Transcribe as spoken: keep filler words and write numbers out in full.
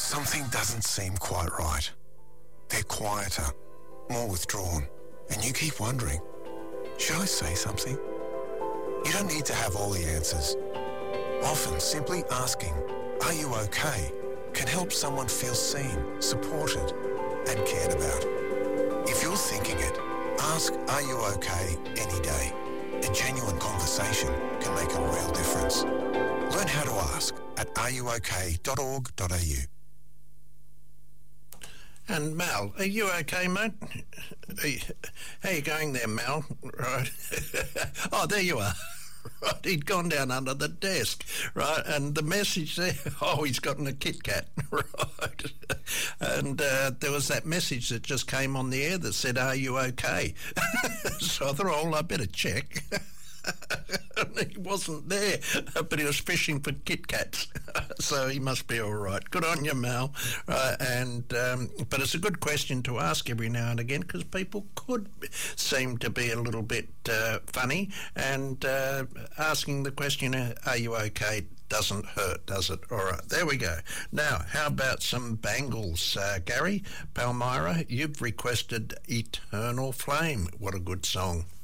Something doesn't seem quite right. They're quieter, more withdrawn, and you keep wondering, should I say something? You don't need to have all the answers. Often simply asking, are you okay, can help someone feel seen, supported, and cared about. If you're thinking it, ask, are you okay, any day. A genuine conversation can make a real difference. Learn how to ask at are you okay dot org dot a u. And Mal, are you okay, mate? Are you, how you going there, Mal? Right. Oh, there you are. Right, he'd gone down under the desk, right, and the message there, oh, he's gotten a Kit Kat, right, and uh, there was that message that just came on the air that said, are you okay? So I thought, oh, I better check. He wasn't there, but he was fishing for Kit Kats, so he must be all right. Good on you, Mal. Right, and um, but it's a good question to ask every now and again, because people could seem to be a little bit uh, funny, and uh, asking the question, "Are you okay?" doesn't hurt, does it? All right, there we go. Now, how about some Bangles, uh, Gary Palmyra? You've requested "Eternal Flame." What a good song.